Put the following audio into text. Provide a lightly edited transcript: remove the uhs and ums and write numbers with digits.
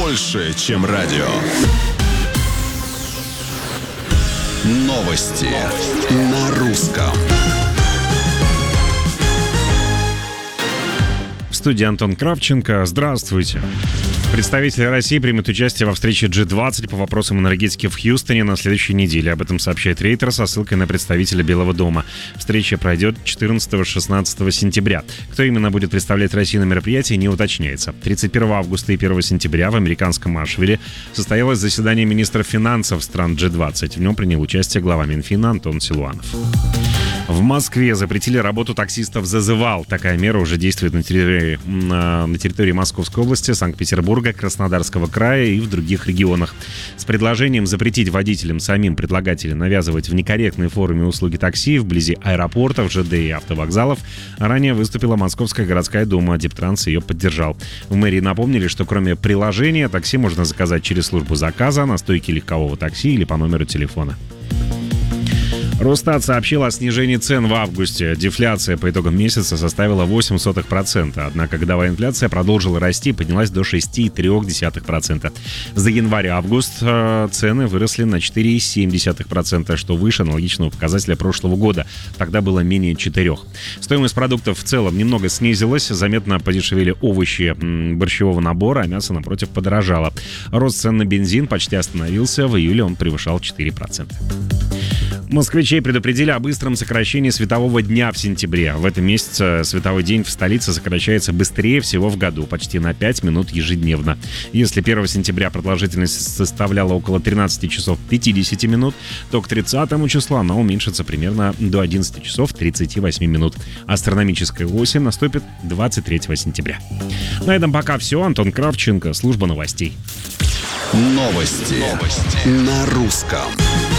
больше, чем радио. Новости на русском. В студии Антон Кравченко. Здравствуйте. Представители России примут участие во встрече G20 по вопросам энергетики в Хьюстоне на следующей неделе. Об этом сообщает Рейтер со ссылкой на представителя Белого дома. Встреча пройдет 14-16 сентября. Кто именно будет представлять Россию на мероприятии, не уточняется. 31 августа и 1 сентября в американском Ашвилле состоялось заседание министров финансов стран G20. В нем принял участие глава Минфина Антон Силуанов. В Москве запретили работу таксистов «Зазывал». Такая мера уже действует на территории Московской области, Санкт-Петербурга, Краснодарского края и в других регионах. С предложением запретить водителям самим предлагать или навязывать в некорректной форме услуги такси вблизи аэропортов, ЖД и автовокзалов ранее выступила Московская городская дума. Дептранс ее поддержал. В мэрии напомнили, что кроме приложения такси можно заказать через службу заказа на стойке легкового такси или по номеру телефона. Росстат сообщил о снижении цен в августе. Дефляция по итогам месяца составила 0,08%. Однако годовая инфляция продолжила расти и поднялась до 6,3%. За январь-август цены выросли на 4,7%, что выше аналогичного показателя прошлого года. Тогда было менее 4%. Стоимость продуктов в целом немного снизилась. Заметно подешевели овощи борщевого набора, а мясо, напротив, подорожало. Рост цен на бензин почти остановился. В июле он превышал 4%. Москвичей предупредили о быстром сокращении светового дня в сентябре. В этом месяце световой день в столице сокращается быстрее всего в году, почти на 5 минут ежедневно. Если 1 сентября продолжительность составляла около 13 часов 50 минут, то к 30 числу она уменьшится примерно до 11 часов 38 минут. Астрономическая осень наступит 23 сентября. На этом пока все. Антон Кравченко, служба новостей. Новости на русском.